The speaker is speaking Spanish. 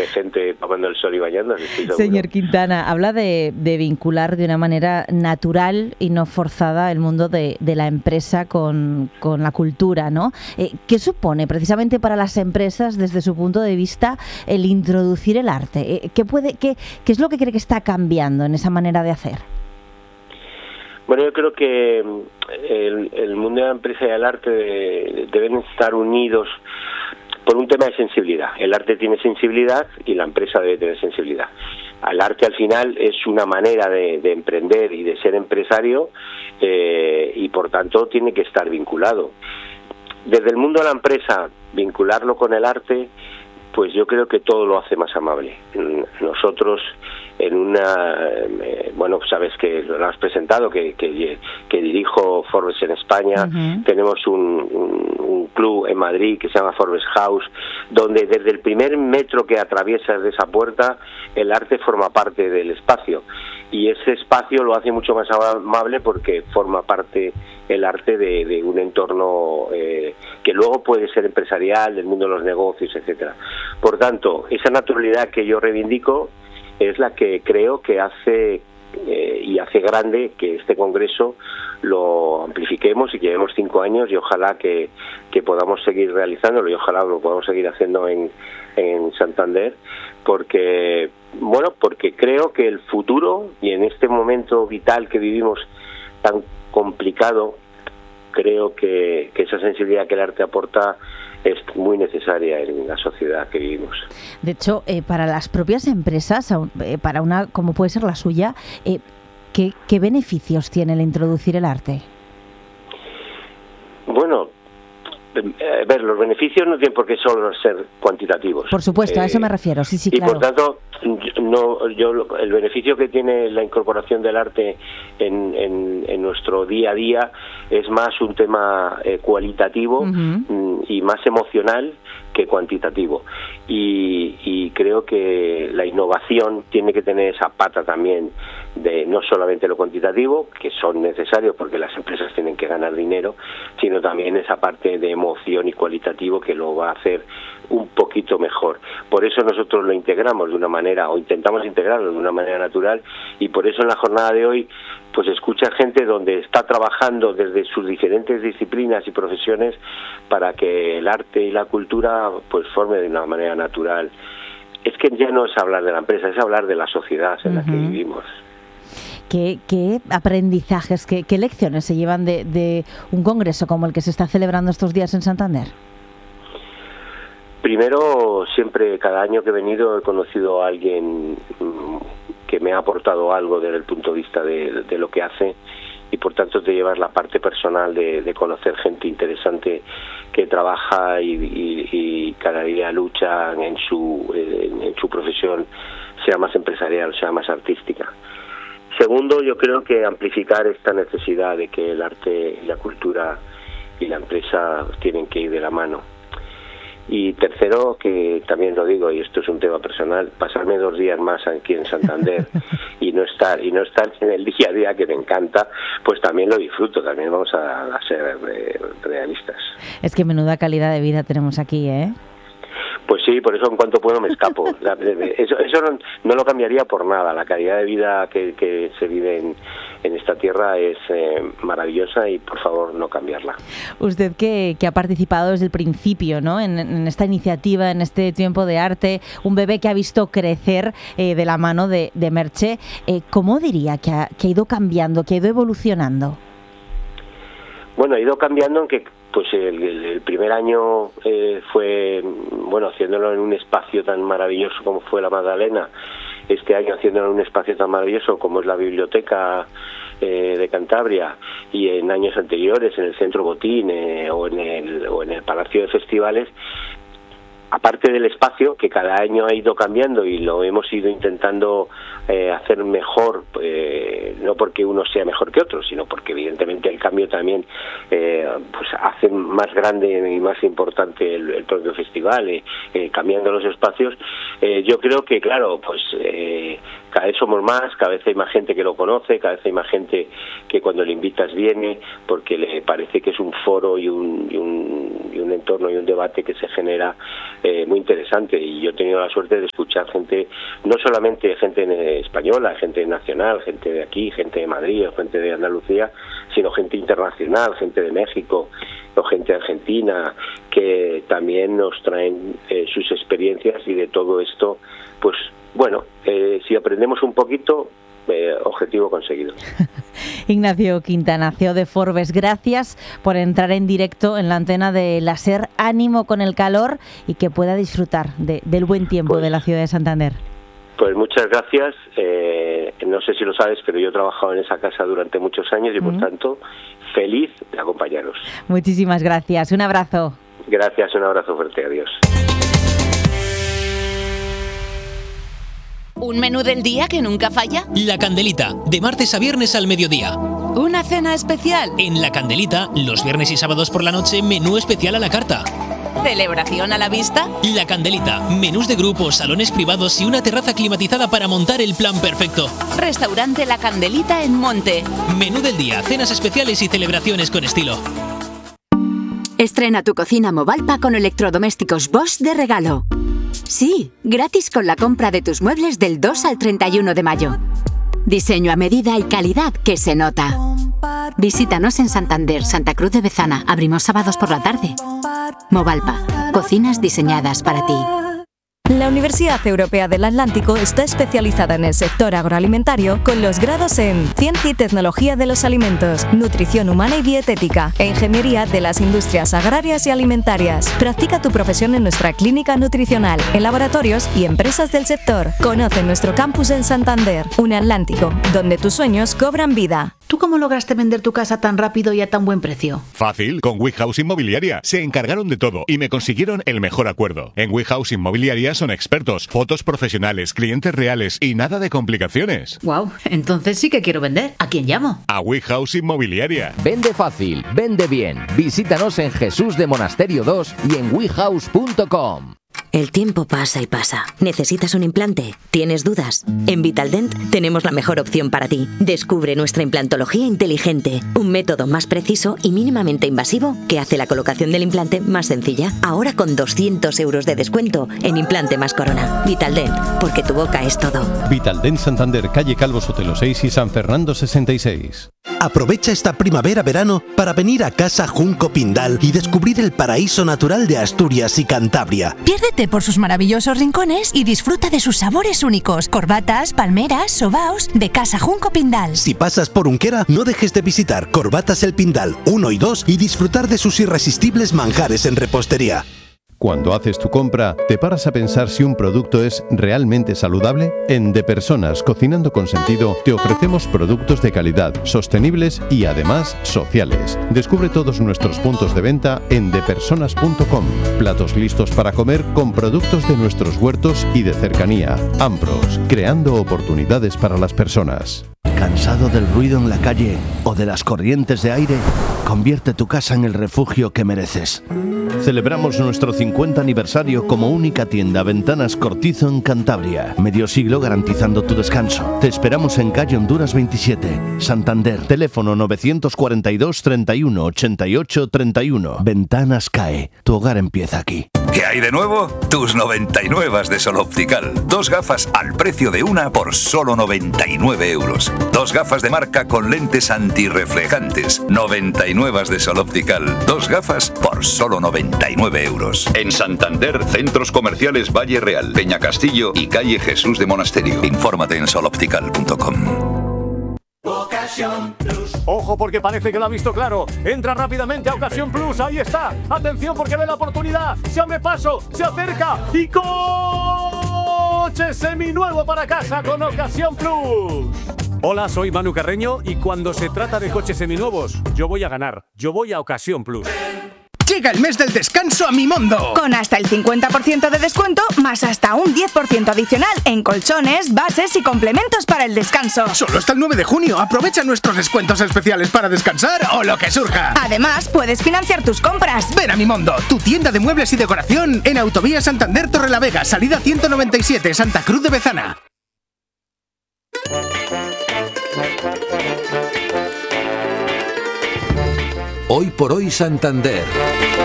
de gente tomando el sol y bañándose. Señor Quintana, habla de vincular de una manera natural y no forzada el mundo de la empresa con la cultura, ¿no? ¿Qué supone precisamente para las empresas, desde su punto de vista, el introducir el arte? ¿Qué es lo que cree que está cambiando en esa manera de hacer? Bueno, yo creo que el mundo de la empresa y el arte deben estar unidos por un tema de sensibilidad. El arte tiene sensibilidad y la empresa debe tener sensibilidad. El arte al final es una manera de emprender y de ser empresario y por tanto tiene que estar vinculado. Desde el mundo de la empresa, vincularlo con el arte, pues yo creo que todo lo hace más amable. Nosotros bueno, sabes que lo has presentado, que dirijo Forbes en España. Tenemos un club en Madrid que se llama Forbes House, donde desde el primer metro que atraviesas de esa puerta, el arte forma parte del espacio. Y ese espacio lo hace mucho más amable porque forma parte el arte de un entorno que luego puede ser empresarial, del mundo de los negocios, etcétera. Por tanto, esa naturalidad que yo reivindico es la que creo que hace grande que este congreso lo amplifiquemos y que llevemos 5 años y ojalá que podamos seguir realizándolo y ojalá lo podamos seguir haciendo en Santander, porque creo que el futuro y en este momento vital que vivimos tan complicado, creo que esa sensibilidad que el arte aporta es muy necesaria en la sociedad que vivimos. De hecho, para las propias empresas, para una como puede ser la suya, ¿qué beneficios tiene el introducir el arte? Bueno, a ver, los beneficios no tienen por qué solo ser cuantitativos. Por supuesto, a eso me refiero, sí, y claro. Por tanto, el beneficio que tiene la incorporación del arte en nuestro día a día es más un tema cualitativo y más emocional que cuantitativo. Y creo que la innovación tiene que tener esa pata también de no solamente lo cuantitativo, que son necesarios porque las empresas tienen que ganar dinero, sino también esa parte de emoción y cualitativo que lo va a hacer un poquito mejor. Por eso nosotros lo integramos de una manera, o intentamos integrarlo de una manera natural, y por eso en la jornada de hoy pues escucha gente donde está trabajando desde sus diferentes disciplinas y profesiones para que el arte y la cultura pues forme de una manera natural. Es que ya no es hablar de la empresa, es hablar de la sociedad en la que vivimos. ¿Qué aprendizajes, qué lecciones se llevan de un congreso como el que se está celebrando estos días en Santander? Primero, siempre, cada año que he venido he conocido a alguien que me ha aportado algo desde el punto de vista de lo que hace, y por tanto te llevas la parte personal de conocer gente interesante que trabaja y cada día lucha en su profesión, sea más empresarial, sea más artística. Segundo, yo creo que amplificar esta necesidad de que el arte y la cultura y la empresa tienen que ir de la mano. Y tercero, que también lo digo, y esto es un tema personal, pasarme 2 días más aquí en Santander y no estar en el día a día, que me encanta, pues también lo disfruto. También vamos a ser realistas. Es que menuda calidad de vida tenemos aquí, ¿eh? Pues sí, por eso en cuanto puedo me escapo. Eso no lo cambiaría por nada. La calidad de vida que se vive en esta tierra es maravillosa y por favor no cambiarla. Usted que ha participado desde el principio, ¿no? en esta iniciativa, en este tiempo de arte, un bebé que ha visto crecer de la mano de Merche, ¿cómo diría que ha ido cambiando, que ha ido evolucionando? Bueno, ha ido cambiando en que pues el primer año fue, bueno, haciéndolo en un espacio tan maravilloso como fue la Magdalena. Este año haciéndolo en un espacio tan maravilloso como es la Biblioteca de Cantabria, y en años anteriores en el Centro Botín o en el Palacio de Festivales. Aparte del espacio, que cada año ha ido cambiando y lo hemos ido intentando hacer mejor, no porque uno sea mejor que otro, sino porque evidentemente el cambio también pues hace más grande y más importante el propio festival, cambiando los espacios. Yo creo que, claro, pues cada vez somos más, cada vez hay más gente que lo conoce, cada vez hay más gente que cuando le invitas viene, porque le parece que es un foro y un entorno y un debate que se genera muy interesante. Y yo he tenido la suerte de escuchar gente, no solamente gente española, gente nacional, gente de aquí, gente de Madrid o gente de Andalucía, sino gente internacional, gente de México o gente de Argentina, que también nos traen sus experiencias, y de todo esto, pues bueno, si aprendemos un poquito, objetivo conseguido. Ignacio Quintana, CEO de Forbes, gracias por entrar en directo en la antena de la SER. Ánimo con el calor y que pueda disfrutar del buen tiempo de la ciudad de Santander. Pues muchas gracias. No sé si lo sabes, pero yo he trabajado en esa casa durante muchos años y por tanto feliz de acompañaros. Muchísimas gracias. Un abrazo. Gracias, un abrazo fuerte. Adiós. ¿Un menú del día que nunca falla? La Candelita, de martes a viernes al mediodía. ¿Una cena especial? En La Candelita, los viernes y sábados por la noche, menú especial a la carta. ¿Celebración a la vista? La Candelita, menús de grupos, salones privados y una terraza climatizada para montar el plan perfecto. Restaurante La Candelita en Monte. Menú del día, cenas especiales y celebraciones con estilo. Estrena tu cocina Movalpa con electrodomésticos Bosch de regalo. Sí, gratis con la compra de tus muebles del 2 al 31 de mayo. Diseño a medida y calidad que se nota. Visítanos en Santander, Santa Cruz de Bezana. Abrimos sábados por la tarde. Movalpa, cocinas diseñadas para ti. La Universidad Europea del Atlántico está especializada en el sector agroalimentario con los grados en Ciencia y Tecnología de los Alimentos, Nutrición Humana y Dietética e Ingeniería de las Industrias Agrarias y Alimentarias. Practica tu profesión en nuestra clínica nutricional, en laboratorios y empresas del sector. Conoce nuestro campus en Santander, un Atlántico, donde tus sueños cobran vida. ¿Tú cómo lograste vender tu casa tan rápido y a tan buen precio? Fácil, con WeHouse Inmobiliaria. Se encargaron de todo y me consiguieron el mejor acuerdo. En WeHouse Inmobiliaria son expertos, fotos profesionales, clientes reales y nada de complicaciones. Wow, entonces sí que quiero vender. ¿A quién llamo? A WeHouse Inmobiliaria. Vende fácil, vende bien. Visítanos en Jesús de Monasterio 2 y en wehouse.com. El tiempo pasa y pasa. ¿Necesitas un implante? ¿Tienes dudas? En Vitaldent tenemos la mejor opción para ti. Descubre nuestra implantología inteligente, un método más preciso y mínimamente invasivo que hace la colocación del implante más sencilla. Ahora con 200 euros de descuento en implante más corona. Vitaldent, porque tu boca es todo. Vitaldent Santander, calle Calvo Sotelo 6 y San Fernando 66. Aprovecha esta primavera-verano para venir a Casa Junco Pindal y descubrir el paraíso natural de Asturias y Cantabria. Piérdete por sus maravillosos rincones y disfruta de sus sabores únicos. Corbatas, palmeras, sobaos de Casa Junco Pindal. Si pasas por Unquera, no dejes de visitar Corbatas El Pindal 1 y 2 y disfrutar de sus irresistibles manjares en repostería. Cuando haces tu compra, ¿te paras a pensar si un producto es realmente saludable? En De Personas, Cocinando con Sentido, te ofrecemos productos de calidad, sostenibles y además sociales. Descubre todos nuestros puntos de venta en depersonas.com. Platos listos para comer con productos de nuestros huertos y de cercanía. Ambros, creando oportunidades para las personas. ¿Cansado del ruido en la calle o de las corrientes de aire? Convierte tu casa en el refugio que mereces. Celebramos nuestro 50 aniversario como única tienda Ventanas Cortizo en Cantabria. Medio siglo garantizando tu descanso. Te esperamos en calle Honduras 27, Santander. Teléfono 942 31 88 31. Ventanas CAE. Tu hogar empieza aquí. ¿Qué hay de nuevo? Tus 99 de Sol Optical. 2 gafas al precio de una por solo 99 euros. 2 gafas de marca con lentes antirreflejantes. 99 de Sol Optical. 2 gafas por solo 99 euros. En Santander, centros comerciales Valle Real, Peña Castillo y calle Jesús de Monasterio. Infórmate en soloptical.com. Ocasión Plus. Ojo, porque parece que lo ha visto claro. Entra rápidamente a Ocasión Plus. Ahí está. Atención, porque ve la oportunidad. Se abre paso, se acerca y coche seminuevo para casa con Ocasión Plus. Hola, soy Manu Carreño y cuando se trata de coches seminuevos, yo voy a ganar. Yo voy a Ocasión Plus. Llega el mes del descanso a Mimondo. Con hasta el 50% de descuento, más hasta un 10% adicional en colchones, bases y complementos para el descanso. Solo hasta el 9 de junio. Aprovecha nuestros descuentos especiales para descansar o lo que surja. Además, puedes financiar tus compras. Ven a Mimondo, tu tienda de muebles y decoración en Autovía Santander Torrelavega, salida 197, Santa Cruz de Bezana. Hoy por hoy Santander.